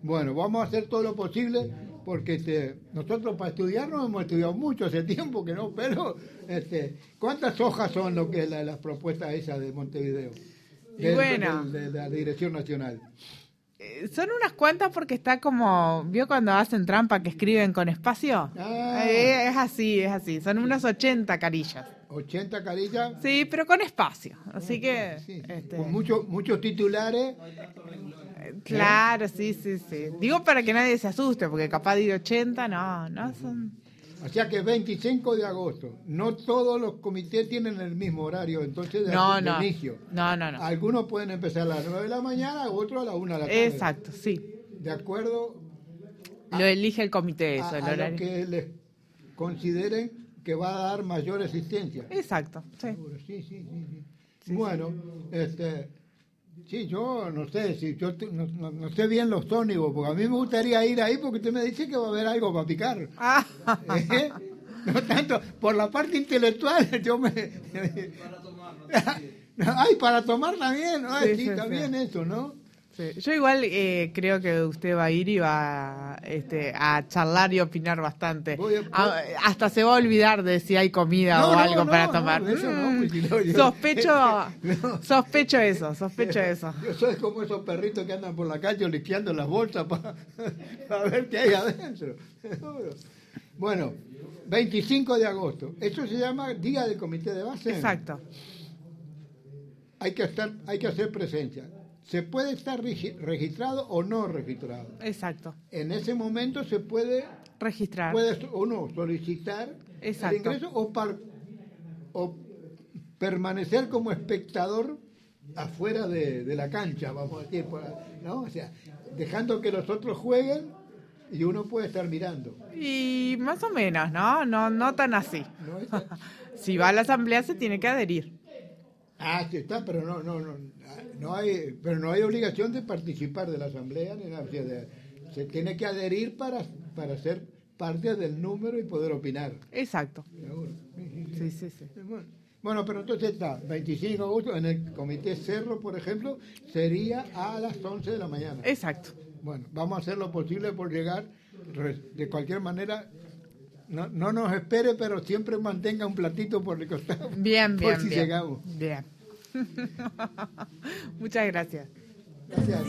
Bueno, vamos a hacer todo lo posible porque nosotros para estudiar no hemos estudiado mucho hace tiempo que no, pero ¿cuántas hojas son lo que las propuestas esas de Montevideo? De la Dirección Nacional. Son unas cuantas porque está como, ¿vio cuando hacen trampa que escriben con espacio? Es así, son unas 80 carillas. 80 carillas. Sí, pero con espacio, así que... Sí. Con muchos titulares. Claro, sí. Digo para que nadie se asuste, porque capaz de 80, no son... O sea que 25 de agosto. No todos los comités tienen el mismo horario, entonces de inicio. No. Algunos pueden empezar a las 9 de la mañana, otros a las 1 de la tarde. Exacto, sí. De acuerdo. Lo elige el comité, eso, el horario. Lo que les consideren que va a dar mayor existencia. Exacto, sí. Sí. Bueno, sí, yo no sé, no sé bien los ónibus, porque a mí me gustaría ir ahí porque usted me dice que va a haber algo para picar. No tanto, por la parte intelectual, Para tomar, no Ay, para tomar también, sí, también eso, ¿no? Sí. Yo igual creo que usted va a ir y va a charlar y opinar bastante. Hasta se va a olvidar de si hay comida o algo para tomar. Sospecho eso. Yo soy como esos perritos que andan por la calle limpiando las bolsas para ver qué hay adentro. Bueno, 25 de agosto. Eso se llama Día del Comité de Base. Exacto. Hay que hacer presencia. Se puede estar registrado o no registrado. Exacto. En ese momento se puede registrar. Puede uno solicitar el ingreso o permanecer como espectador afuera de la cancha, vamos a decir, ¿no? O sea, dejando que los otros jueguen y uno puede estar mirando. Y más o menos, ¿no? No tan así. Si va a la asamblea se tiene que adherir. Sí está, pero no hay obligación de participar de la asamblea ni nada. O sea, se tiene que adherir para ser parte del número y poder opinar. Exacto. Sí. Bueno, pero entonces está, 25 de agosto, en el Comité Cerro, por ejemplo, sería a las 11 de la mañana. Exacto. Bueno, vamos a hacer lo posible por llegar, de cualquier manera. No nos espere, pero siempre mantenga un platito por el costado. Bien. Llegamos. Bien. Muchas gracias. Gracias.